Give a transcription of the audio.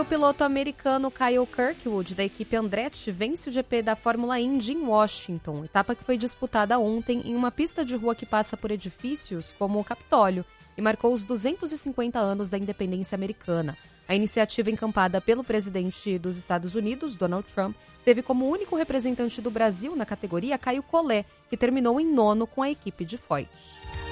o piloto americano Kyle Kirkwood, da equipe Andretti, vence o GP da Fórmula Indy em Washington, etapa que foi disputada ontem em uma pista de rua que passa por edifícios como o Capitólio e marcou os 250 anos da independência americana. A iniciativa encampada pelo presidente dos Estados Unidos, Donald Trump, teve como único representante do Brasil na categoria Caio Collet, que terminou em 9º com a equipe de Foyt.